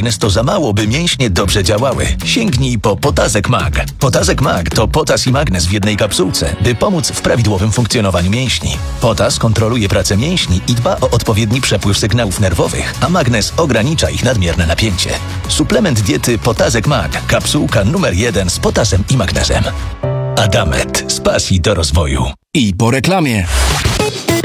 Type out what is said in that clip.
magnes to za mało, by mięśnie dobrze działały. Sięgnij po Potazek Mag. Potazek Mag to potas i magnes w jednej kapsułce, by pomóc w prawidłowym funkcjonowaniu mięśni. Potas kontroluje pracę mięśni i dba o odpowiedni przepływ sygnałów nerwowych, a magnes ogranicza ich nadmierne napięcie. Suplement diety Potazek Mag. Kapsułka numer 1 z potasem i magnezem. Adamet. Z pasji do rozwoju. I po reklamie.